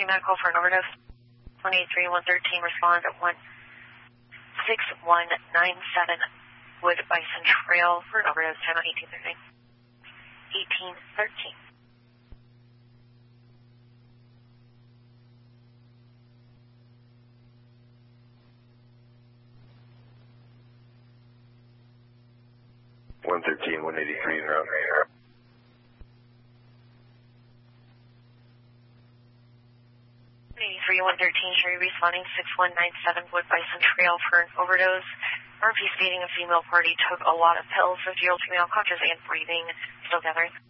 medical for an overdose. 183-113, respond at 16197 Wood Bison Trail for an overdose, time on 1813. 1813. One 183 en route. 113, Sherry responding 6197 Wood Bison Trail for an overdose. RP stating a female party took a lot of pills, 50-year-old female conscious and breathing, still gathering.